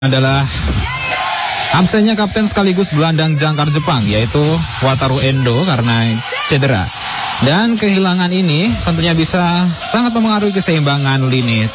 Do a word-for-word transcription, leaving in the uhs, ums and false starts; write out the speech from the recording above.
Adalah absennya kapten sekaligus gelandang jangkar Jepang, yaitu Wataru Endo karena cedera. Dan kehilangan ini tentunya bisa sangat mempengaruhi keseimbangan lini